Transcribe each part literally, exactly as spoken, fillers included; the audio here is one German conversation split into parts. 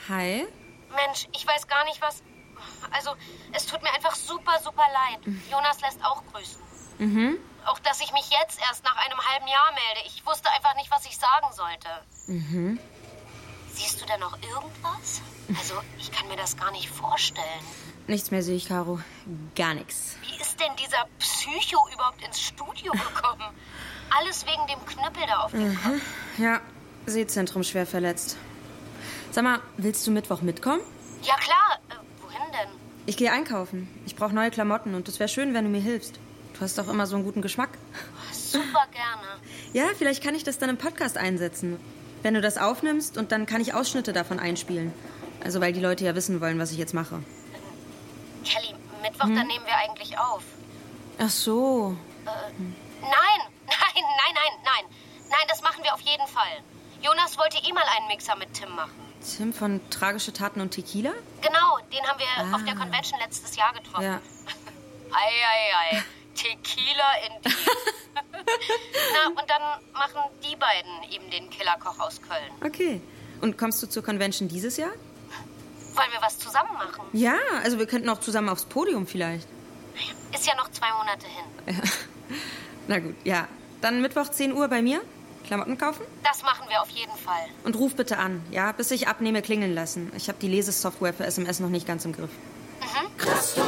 Hi. Mensch, ich weiß gar nicht, was... Also, es tut mir einfach super, super leid. Jonas lässt auch grüßen. Mhm. Auch, dass ich mich jetzt erst nach einem halben Jahr melde. Ich wusste einfach nicht, was ich sagen sollte. Mhm. Siehst du denn noch irgendwas? Also, ich kann mir das gar nicht vorstellen. Nichts mehr sehe ich, Caro. Gar nichts. Wie ist denn dieser Psycho überhaupt ins Studio gekommen? Alles wegen dem Knüppel da auf dem Mhm. Kopf. Ja, Sehzentrum schwer verletzt. Sag mal, willst du Mittwoch mitkommen? Ja, klar. Äh, wohin denn? Ich gehe einkaufen. Ich brauche neue Klamotten und es wäre schön, wenn du mir hilfst. Du hast doch immer so einen guten Geschmack. Super gerne. Ja, vielleicht kann ich das dann im Podcast einsetzen. Wenn du das aufnimmst und dann kann ich Ausschnitte davon einspielen. Also, weil die Leute ja wissen wollen, was ich jetzt mache. Kelly, Mittwoch, Hm? dann nehmen wir eigentlich auf. Ach so. Äh, nein, nein, nein, nein, nein. Nein, das machen wir auf jeden Fall. Jonas wollte eh mal einen Mixer mit Tim machen. Tim von Tragische Taten und Tequila? Genau, den haben wir Ah. auf der Convention letztes Jahr getroffen. Ja. Ei, ei, ei. Tequila indeed. Na, und dann machen die beiden eben den Killerkoch aus Köln. Okay. Und kommst du zur Convention dieses Jahr? Wollen wir was zusammen machen? Ja, also wir könnten auch zusammen aufs Podium vielleicht. Ist ja noch zwei Monate hin. Ja. Na gut, ja. Dann Mittwoch zehn Uhr bei mir. Klamotten kaufen? Das machen wir auf jeden Fall. Und ruf bitte an, ja? Bis ich abnehme, klingeln lassen. Ich habe die Lesesoftware für S M S noch nicht ganz im Griff. Mhm.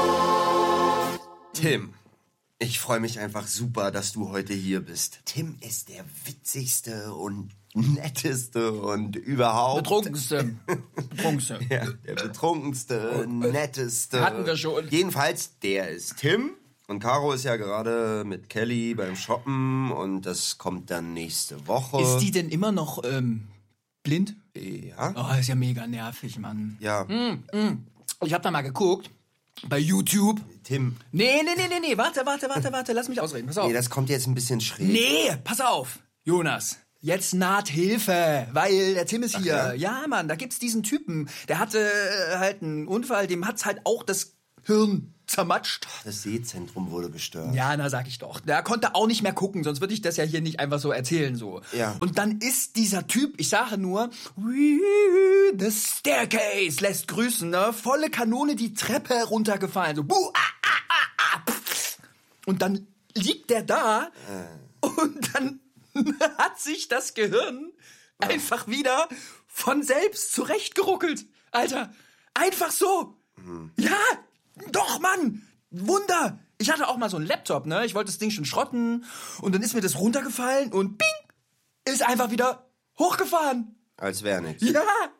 Tim, ich freue mich einfach super, dass du heute hier bist. Tim ist der witzigste und netteste und überhaupt... Betrunkenste. Betrunkenste. Ja, der betrunkenste, netteste. Hatten wir schon. Jedenfalls, der ist Tim. Und Caro ist ja gerade mit Kelly beim Shoppen und das kommt dann nächste Woche. Ist die denn immer noch ähm, blind? Ja. Oh, ist ja mega nervig, Mann. Ja. Mm, mm. Ich hab da mal geguckt. Bei YouTube. Tim. Nee, nee, nee, nee, nee. Warte, warte, warte, warte. Lass mich ausreden. Pass auf. Nee, das kommt jetzt ein bisschen schräg. Nee, pass auf. Jonas. Jetzt naht Hilfe, weil der Tim ist hier. Ach, ja? ja, Mann, da gibt's diesen Typen. Der hatte äh, halt einen Unfall, dem hat's halt auch das Hirn zermatscht. Das Sehzentrum wurde gestört. Ja, na sag ich doch. Der konnte auch nicht mehr gucken, sonst würde ich das ja hier nicht einfach so erzählen so. Ja. Und dann ist dieser Typ, ich sage nur, the staircase lässt grüßen, ne? Volle Kanone die Treppe runtergefallen, so buh, ah, ah, ah, ah. Und dann liegt der da äh. und dann hat sich das Gehirn ja. einfach wieder von selbst zurechtgeruckelt. Alter, einfach so. Mhm. Ja, doch, Mann! Wunder! Ich hatte auch mal so einen Laptop, ne? Ich wollte das Ding schon schrotten und dann ist mir das runtergefallen und bing! Ist einfach wieder hochgefahren. Als wäre nichts. Ja!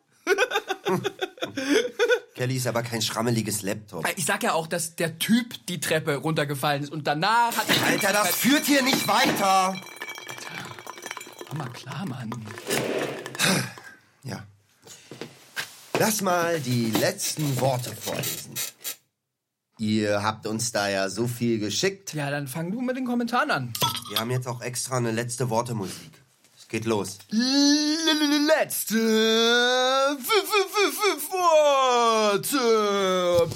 Kelly ist aber kein schrammeliges Laptop. Ich sag ja auch, dass der Typ die Treppe runtergefallen ist und danach hat... Alter, das führt hier nicht weiter! Mach mal klar, Mann. Ja. Lass mal die letzten Worte vorlesen. Ihr habt uns da ja so viel geschickt. Ja, dann fang du mit den Kommentaren an. Wir haben jetzt auch extra eine letzte Worte-Musik. Es geht los. Letzte Worte.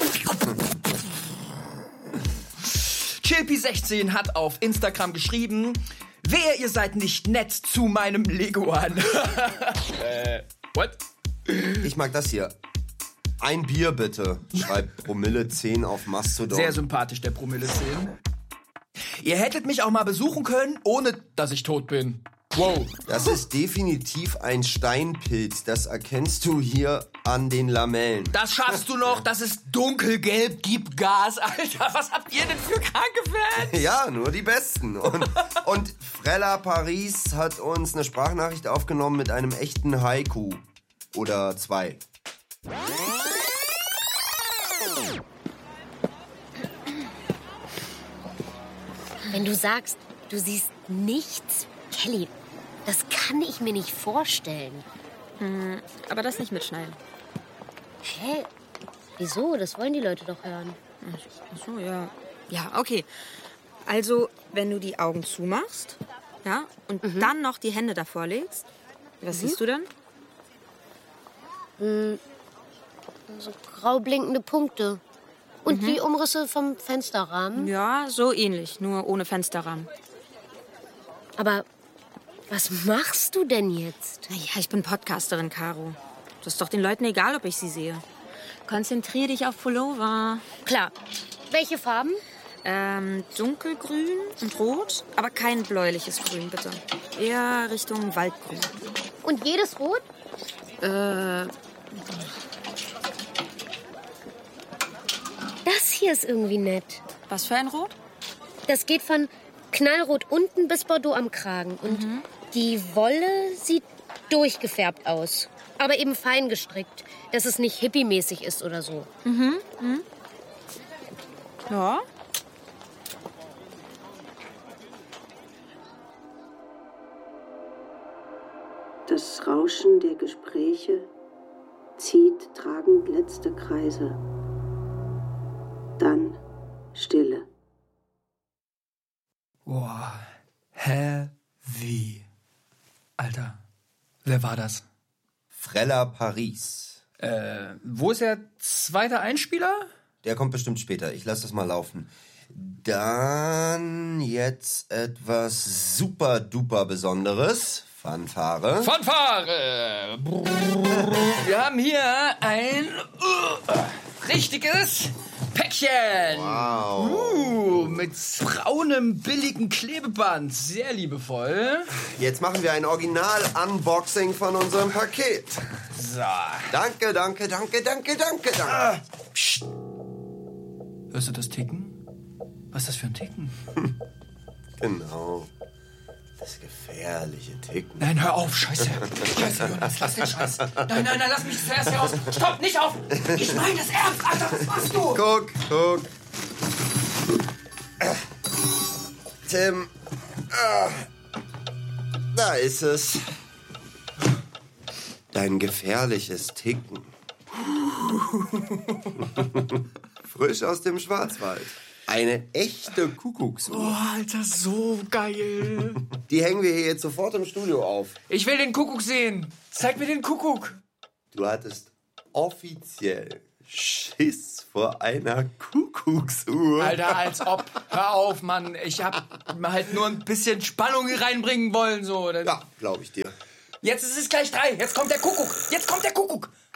Chilpi sechzehn hat auf Instagram geschrieben, wehe, ihr seid nicht nett zu meinem Leguan. äh, what? Ich mag das hier. Ein Bier bitte, schreibt Promille zehn auf Mastodon. Sehr sympathisch, der Promille zehn. Ihr hättet mich auch mal besuchen können, ohne dass ich tot bin. Wow. Das ist definitiv ein Steinpilz. Das erkennst du hier an den Lamellen. Das schaffst du noch. Das ist dunkelgelb, gib Gas. Alter, was habt ihr denn für kranke Fans? Ja, nur die Besten. Und, und Frella Paris hat uns eine Sprachnachricht aufgenommen mit einem echten Haiku. Oder zwei. Wenn du sagst, du siehst nichts, Kelly, das kann ich mir nicht vorstellen. Hm, aber das nicht mitschneiden. Hä? Wieso? Das wollen die Leute doch hören. Ach so, ja. Ja, okay. Also, wenn du die Augen zumachst, ja, und mhm. dann noch die Hände davor legst, was mhm. siehst du dann? Hm, so grau blinkende Punkte. Und mhm. die Umrisse vom Fensterrahmen? Ja, so ähnlich, nur ohne Fensterrahmen. Aber was machst du denn jetzt? Naja, ich bin Podcasterin, Caro. Das ist doch den Leuten egal, ob ich sie sehe. Konzentrier dich auf Pullover. Klar. Welche Farben? Ähm, dunkelgrün und rot, aber kein bläuliches Grün, bitte. Eher Richtung Waldgrün. Und jedes Rot? Äh, Das hier ist irgendwie nett. was für ein Rot? Das geht von knallrot unten bis Bordeaux am Kragen. Und mhm. die Wolle sieht durchgefärbt aus. Aber eben fein gestrickt, dass es nicht hippie-mäßig ist oder so. Mhm. mhm. Ja. Das Rauschen der Gespräche zieht tragend letzte Kreise. Dann Stille. Boah, heavy. Alter, wer war das? Frella Paris. Äh, wo ist der zweite Einspieler? Der kommt bestimmt später. Ich lasse das mal laufen. Dann jetzt etwas super duper Besonderes. Fanfare. Fanfare! Wir haben hier ein uh, richtiges Päckchen. Wow. Uh, mit braunem, billigen Klebeband. Sehr liebevoll. Jetzt machen wir ein Original-Unboxing von unserem Paket. So. Danke, danke, danke, danke, danke, danke. Ah, psst. Hörst du das Ticken? Was ist das für ein Ticken? Genau. Das gefährliche Ticken. Nein, hör auf, Scheiße. Scheiße, Jonas, lass den Scheiß. Nein, nein, nein, lass mich zuerst hier raus. Stopp, nicht auf. Ich meine das ernst, Alter, was machst du? Guck, guck. Tim. Ah, da ist es. Dein gefährliches Ticken. Frisch aus dem Schwarzwald. Eine echte Kuckucksuhr. Oh, Alter, so geil. Die hängen wir hier jetzt sofort im Studio auf. Ich will den Kuckuck sehen. Zeig mir den Kuckuck. Du hattest offiziell Schiss vor einer Kuckucksuhr. Alter, als ob. Hör auf, Mann. Ich hab halt nur ein bisschen Spannung reinbringen wollen, so. Ja, glaube ich dir. Jetzt ist es gleich drei. Jetzt kommt der Kuckuck. Jetzt kommt der Kuckuck.